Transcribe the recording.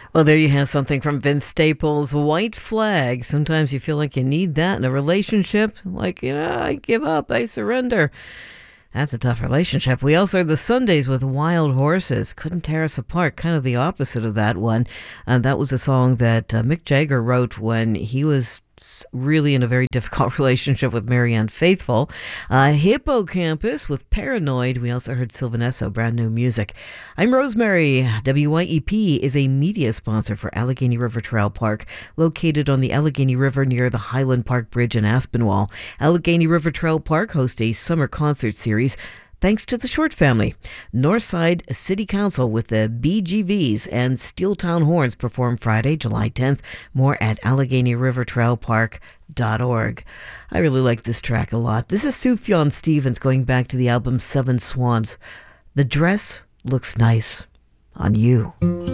Well, there you have something from Vince Staples' White Flag. Sometimes you feel like you need that in a relationship. Like, I give up, I surrender. That's a tough relationship. We also heard the Sundays with Wild Horses. Couldn't Tear Us Apart. Kind of the opposite of that one. And that was a song that Mick Jagger wrote when he was really in a very difficult relationship with Marianne Faithfull. Hippocampus with Paranoid. We also heard Sylvanesso, brand new music. I'm Rosemary. WYEP is a media sponsor for Allegheny River Trail Park, located on the Allegheny River near the Highland Park Bridge in Aspinwall. Allegheny River Trail Park hosts a summer concert series thanks to the Short family. Northside City Council with the BGVs and Steeltown Horns perform Friday, July 10th. More at AlleghenyRiverTrailPark.org. I really like this track a lot. This is Sufjan Stevens going back to the album Seven Swans. The dress looks nice on you.